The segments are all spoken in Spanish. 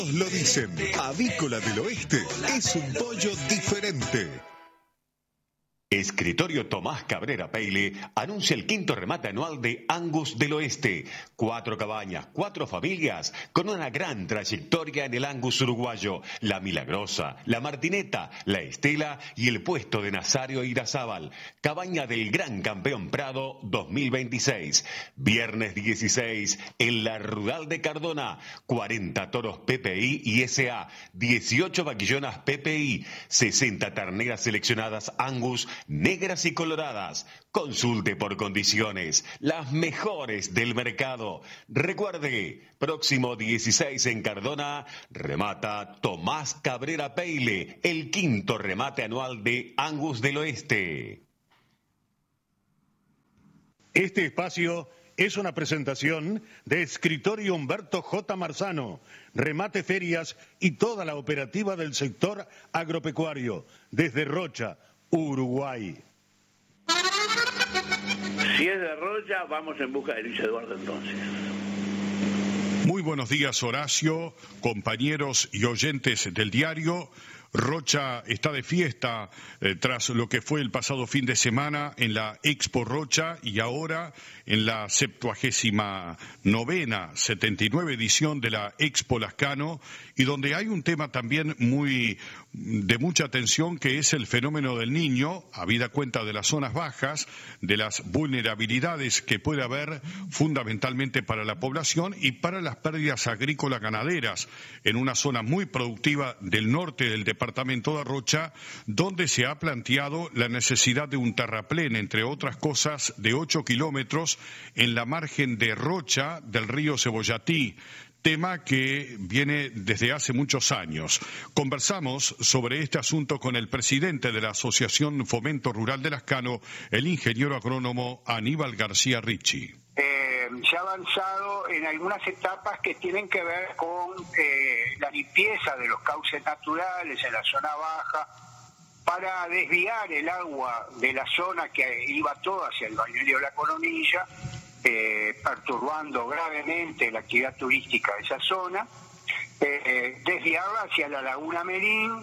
Lo dicen, Avícola del Oeste es un pollo diferente. Escritorio Tomás Cabrera Peile anuncia el quinto remate anual de Angus del Oeste. 4 cabañas, 4 familias con una gran trayectoria en el Angus uruguayo. La Milagrosa, la Martineta, la Estela y el puesto de Nazario Irazábal. Cabaña del Gran Campeón Prado 2026. Viernes 16 en la Rural de Cardona. 40 toros PPI y SA. 18 vaquillonas PPI. 60 terneras seleccionadas Angus negras y coloradas. Consulte por condiciones, las mejores del mercado. Recuerde, próximo 16 en Cardona, remata Tomás Cabrera Peile, el quinto remate anual de Angus del Oeste. Este espacio es una presentación de Escritorio Humberto J. Marzano, Remate Ferias y toda la operativa del sector agropecuario, desde Rocha, Uruguay. Si es de Rocha, vamos en busca de Luis Eduardo entonces. Muy buenos días, Horacio, compañeros y oyentes del diario. Rocha está de fiesta tras lo que fue el pasado fin de semana en la Expo Rocha y ahora en la 79ª edición de la Expo Lascano, y donde hay un tema también de mucha atención, que es el fenómeno del Niño, habida cuenta de las zonas bajas, de las vulnerabilidades que puede haber fundamentalmente para la población y para las pérdidas agrícolas ganaderas en una zona muy productiva del norte del departamento de Rocha, donde se ha planteado la necesidad de un terraplén, entre otras cosas, de 8 kilómetros en la margen de Rocha del río Cebollatí, tema que viene desde hace muchos años. Conversamos sobre este asunto con el presidente de la Asociación Fomento Rural de Lascano, el ingeniero agrónomo Aníbal García Ricci. Se ha avanzado en algunas etapas que tienen que ver con la limpieza de los cauces naturales en la zona baja, para desviar el agua de la zona que iba toda hacia el balneario de la Coronilla, perturbando gravemente la actividad turística de esa zona, desviarla hacia la Laguna Merín,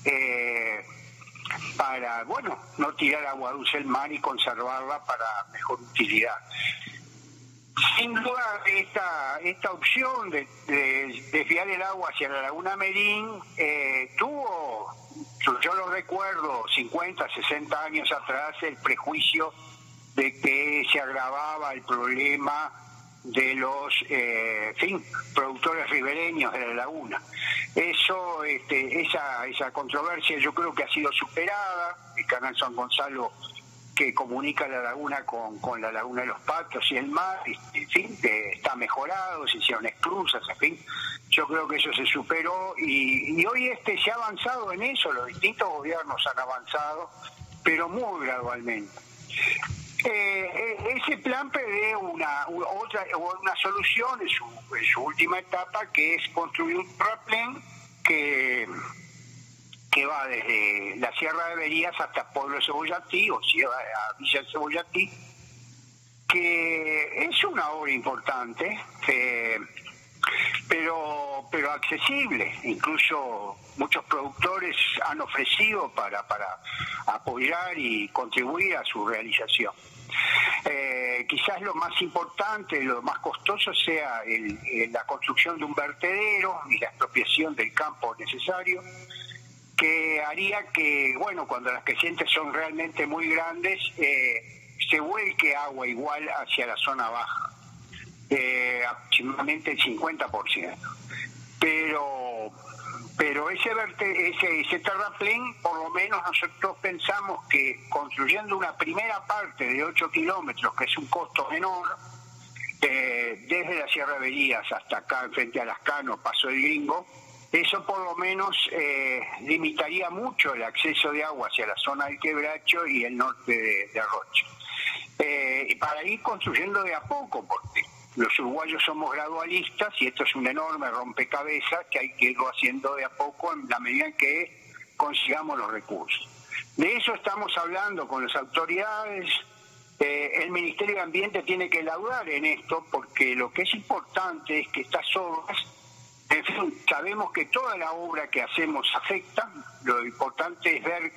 para, no tirar agua dulce al mar y conservarla para mejor utilidad. Sin duda, esta opción de desviar el agua hacia la Laguna Merín tuvo, yo lo recuerdo, 50, 60 años atrás, el prejuicio de que se agravaba el problema de los productores ribereños de la laguna. Esa controversia yo creo que ha sido superada. El canal San Gonzalo, que comunica la laguna con la laguna de los Patos y el mar, está mejorado, se hicieron esclusas, yo creo que eso se superó y hoy se ha avanzado en eso, los distintos gobiernos han avanzado, pero muy gradualmente. Ese plan prevé una solución en su última etapa, que es construir un terraplén que va desde la Sierra de Berías hasta Pueblo de Cebollatí, o sea, a Villa de Cebollatí, que es una obra importante, pero accesible. Incluso muchos productores han ofrecido para apoyar y contribuir a su realización. Quizás lo más importante, lo más costoso sea la construcción de un vertedero y la expropiación del campo necesario, que haría que, cuando las crecientes son realmente muy grandes, se vuelque agua igual hacia la zona baja, aproximadamente el 50%. Pero ese terraplén, por lo menos nosotros pensamos que construyendo una primera parte de 8 kilómetros, que es un costo menor, desde la Sierra de Berías hasta acá, frente a Lascano, Paso del Gringo, eso por lo menos limitaría mucho el acceso de agua hacia la zona del Quebracho y el norte de Rocha. Para ir construyendo de a poco, porque los uruguayos somos gradualistas y esto es un enorme rompecabezas que hay que irlo haciendo de a poco en la medida en que consigamos los recursos. De eso estamos hablando con las autoridades. El Ministerio de Ambiente tiene que laudar en esto, porque lo que es importante es que estas obras En fin, sabemos que toda la obra que hacemos afecta. Lo importante es ver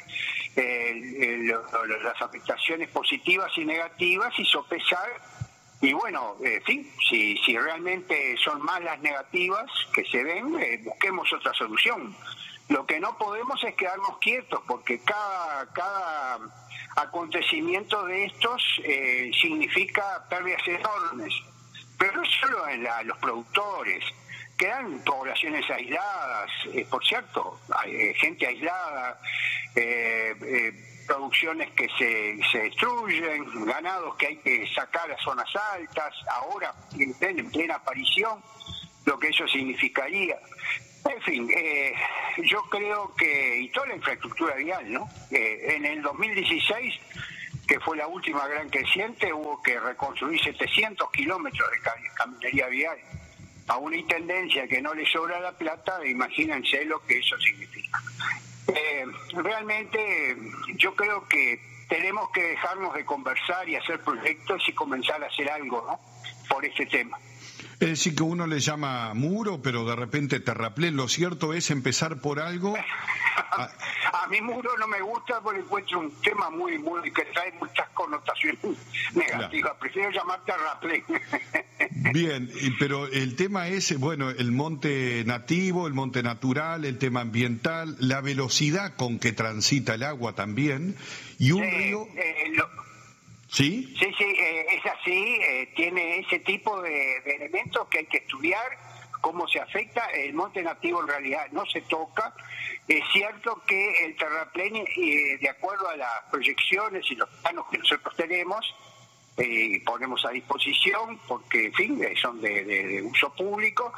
las afectaciones positivas y negativas y sopesar. Y bueno, en fin, si realmente son más las negativas que se ven, busquemos otra solución. Lo que no podemos es quedarnos quietos, porque cada acontecimiento de estos significa pérdidas enormes. Pero no solo en los productores, quedan poblaciones aisladas, por cierto, hay gente aislada, producciones que se destruyen, ganados que hay que sacar a zonas altas, ahora en plena aparición, lo que eso significaría. En fin, yo creo que, y toda la infraestructura vial, ¿no? En el 2016, que fue la última gran creciente, hubo que reconstruir 700 kilómetros de caminería vial. A una intendencia que no le sobra la plata, imagínense lo que eso significa. Realmente yo creo que tenemos que dejarnos de conversar y hacer proyectos y comenzar a hacer algo, ¿no? Por este tema. Es decir, que uno le llama muro, pero de repente terraplén. Lo cierto es empezar por algo. A mí muro no me gusta porque encuentro un tema muy que trae muchas connotaciones negativas. Claro. Prefiero llamar terraplén. Bien, pero el tema es, bueno, el monte nativo, el monte natural, el tema ambiental, la velocidad con que transita el agua también, y un río... ¿Sí? Sí, es así, tiene ese tipo de elementos que hay que estudiar, cómo se afecta. El monte nativo en realidad no se toca. Es cierto que el terraplén, de acuerdo a las proyecciones y los planos que nosotros tenemos, ponemos a disposición, porque en fin, son de uso público,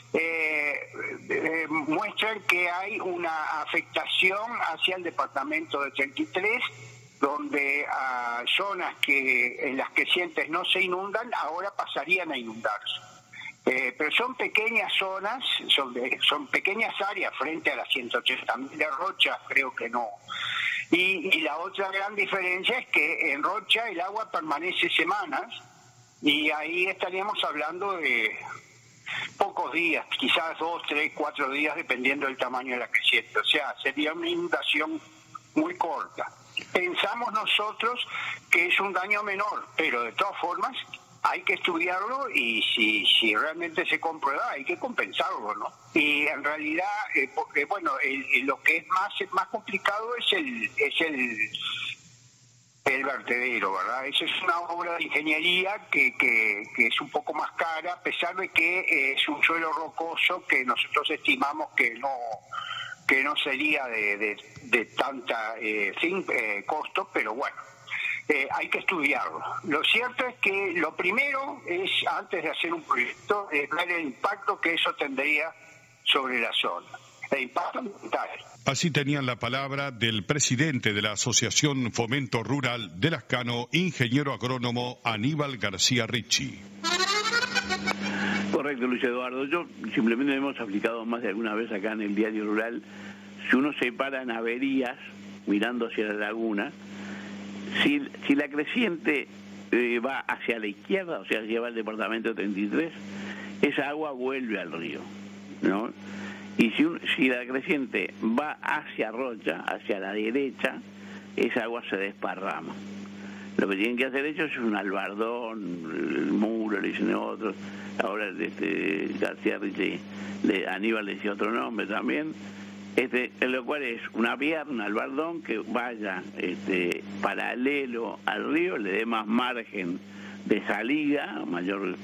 muestran que hay una afectación hacia el departamento de 33, donde zonas en las crecientes no se inundan, ahora pasarían a inundarse. Pero son pequeñas zonas, son pequeñas áreas frente a las 180.000 de Rocha, creo que no. Y la otra gran diferencia es que en Rocha el agua permanece semanas, y ahí estaríamos hablando de pocos días, quizás 2, 3, 4 días, dependiendo del tamaño de la creciente. O sea, sería una inundación muy corta. Pensamos nosotros que es un daño menor, pero de todas formas hay que estudiarlo, y si realmente se comprueba hay que compensarlo, ¿no? Y en realidad, lo que es más complicado es el vertedero, ¿verdad? Esa es una obra de ingeniería que es un poco más cara, a pesar de que es un suelo rocoso que nosotros estimamos que no sería de tanta costo, pero bueno, hay que estudiarlo. Lo cierto es que lo primero es, antes de hacer un proyecto, es ver el impacto que eso tendría sobre la zona, el impacto ambiental. Así tenían la palabra del presidente de la Asociación Fomento Rural de Lascano, ingeniero agrónomo Aníbal García Ricci. Correcto, Luis Eduardo. Yo simplemente hemos aplicado más de alguna vez acá en el Diario Rural. Si uno se para en averías, mirando hacia la laguna, si la creciente va hacia la izquierda, o sea, lleva el departamento 33, esa agua vuelve al río, ¿no? Y si la creciente va hacia Rocha, hacia la derecha, esa agua se desparrama. Lo que tienen que hacer ellos es un albardón, el muro, le dicen otros, ahora García Ricci, Aníbal le decía otro nombre también, lo cual es una pierna, un albardón que vaya paralelo al río, le dé más margen de salida, mayor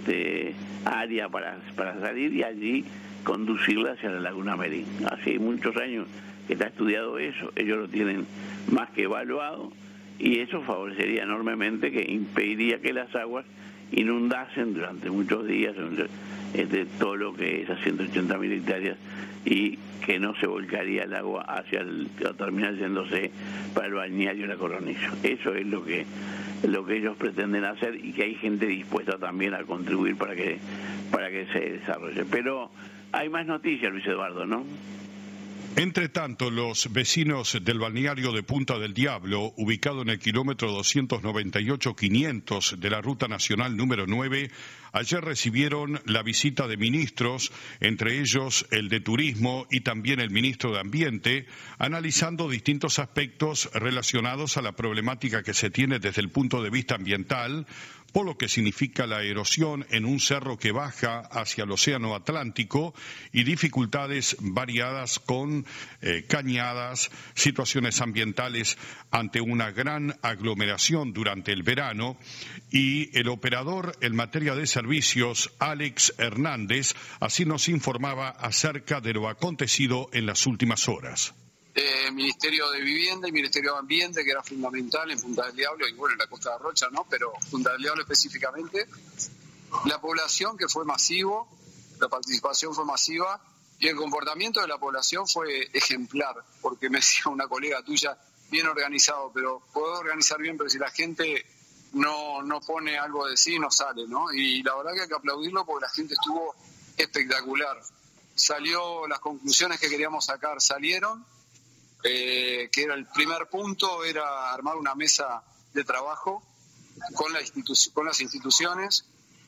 área para salir, y allí conducirla hacia la Laguna Merín. Hace muchos años que está estudiado eso, ellos lo tienen más que evaluado, y eso favorecería enormemente, que impediría que las aguas inundasen durante muchos días todo lo que es a 180.000 hectáreas, y que no se volcaría el agua hacia terminar yéndose para el balneario La Coronillo. Eso es lo que ellos pretenden hacer, y que hay gente dispuesta también a contribuir para que se desarrolle. Pero hay más noticias, Luis Eduardo, ¿no? Entre tanto, los vecinos del balneario de Punta del Diablo, ubicado en el kilómetro 298-500 de la Ruta Nacional número 9, ayer recibieron la visita de ministros, entre ellos el de Turismo y también el ministro de Ambiente, analizando distintos aspectos relacionados a la problemática que se tiene desde el punto de vista ambiental, por lo que significa la erosión en un cerro que baja hacia el Océano Atlántico y dificultades variadas con cañadas, situaciones ambientales ante una gran aglomeración durante el verano. Y el operador en materia de servicios, Alex Hernández, así nos informaba acerca de lo acontecido en las últimas horas. Ministerio de Vivienda y Ministerio de Ambiente, que era fundamental en Punta del Diablo y bueno, en la Costa de Rocha, ¿no? Pero Punta del Diablo específicamente. La población, que fue masivo, la participación fue masiva y el comportamiento de la población fue ejemplar, porque me decía una colega tuya, bien organizado, pero puedo organizar bien, pero si la gente no pone algo de sí, no sale, ¿no? Y la verdad que hay que aplaudirlo porque la gente estuvo espectacular. Las conclusiones que queríamos sacar salieron. Que era el primer punto, era armar una mesa de trabajo con las instituciones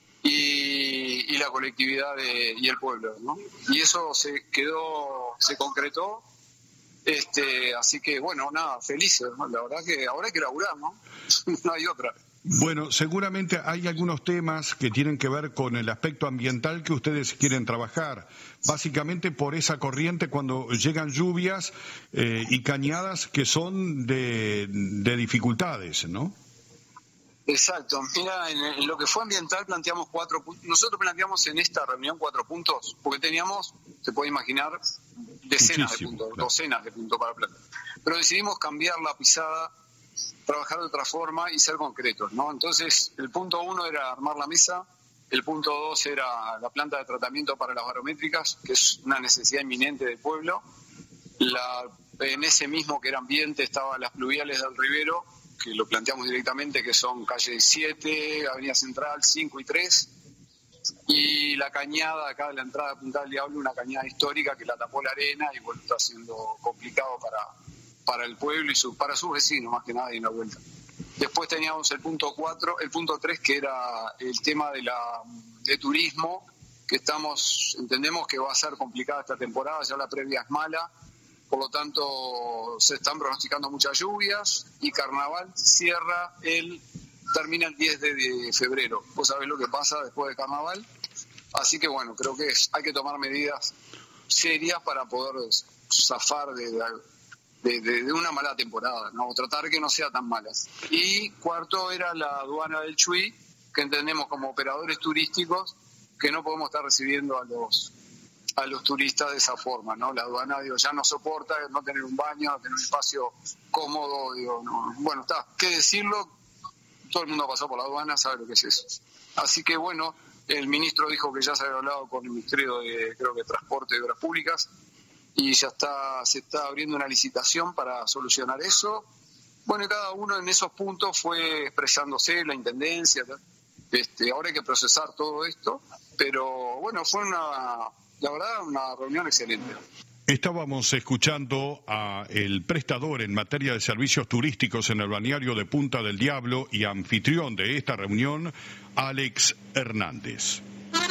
y la colectividad y el pueblo, ¿no? Y eso se concretó, así que bueno, nada, felices, ¿no? La verdad que ahora hay que laburar, ¿no? No hay otra. Bueno, seguramente hay algunos temas que tienen que ver con el aspecto ambiental que ustedes quieren trabajar, básicamente por esa corriente cuando llegan lluvias y cañadas que son de dificultades, ¿no? Exacto. Mira, en lo que fue ambiental planteamos 4 puntos. Nosotros planteamos en esta reunión 4 puntos, porque teníamos, se puede imaginar, decenas de puntos, claro, docenas de puntos para plantear. Pero decidimos cambiar la pisada, trabajar de otra forma y ser concretos, ¿no? Entonces, el punto 1 era armar la mesa, el punto 2 era la planta de tratamiento para las barométricas, que es una necesidad inminente del pueblo. En ese mismo que era ambiente estaban las pluviales del Rivero, que lo planteamos directamente, que son calle 7, Avenida Central, 5 y 3, y la cañada acá de la entrada de Punta del Diablo, una cañada histórica que la tapó la arena y bueno, está siendo complicado para el pueblo y para sus vecinos, más que nada, y en la vuelta. Después teníamos el punto 3, que era el tema de turismo, que entendemos que va a ser complicada esta temporada, ya la previa es mala, por lo tanto se están pronosticando muchas lluvias y Carnaval termina el 10 de febrero. Vos sabés lo que pasa después de Carnaval, así que bueno, creo que hay que tomar medidas serias para poder zafar de una mala temporada, ¿no? Tratar que no sea tan mala. Y cuarto era la aduana del Chuy, que entendemos como operadores turísticos que no podemos estar recibiendo a los turistas de esa forma, ¿no? La aduana, ya no soporta no tener un baño, no tener un espacio cómodo, no. Bueno, está, qué decirlo, todo el mundo pasó por la aduana, sabe lo que es eso. Así que bueno, el ministro dijo que ya se había hablado con el Ministerio de, creo que Transporte y Obras Públicas, y ya se está abriendo una licitación para solucionar eso. Bueno, y cada uno en esos puntos fue expresándose, la intendencia, ahora hay que procesar todo esto, pero bueno, fue la verdad, una reunión excelente. Estábamos escuchando a el prestador en materia de servicios turísticos en el balneario de Punta del Diablo y anfitrión de esta reunión, Alex Hernández.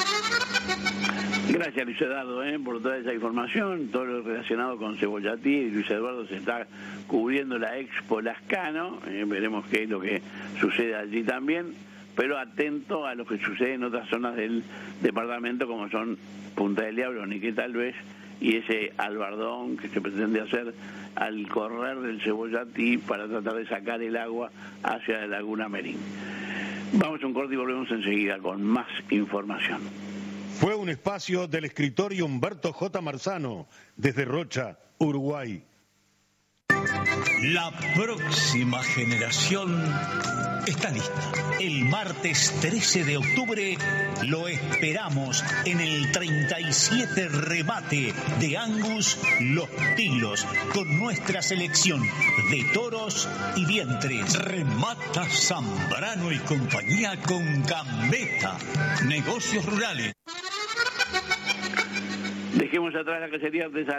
Gracias, Luis Eduardo, por toda esa información, todo lo relacionado con Cebollatí. Y Luis Eduardo se está cubriendo la Expo Lascano, veremos qué es lo que sucede allí también, pero atento a lo que sucede en otras zonas del departamento, como son Punta del Diablo, Niqué tal vez, y ese albardón que se pretende hacer al correr del Cebollatí para tratar de sacar el agua hacia la Laguna Merín. Vamos a un corte y volvemos enseguida con más información. Fue un espacio del escritorio Humberto J. Marzano, desde Rocha, Uruguay. La próxima generación está lista. El martes 13 de octubre lo esperamos en el 37 remate de Angus Los Tilos, con nuestra selección de toros y vientres. Remata Zambrano y compañía con Gambetta. Negocios rurales. Dejemos atrás la cacería artesanal.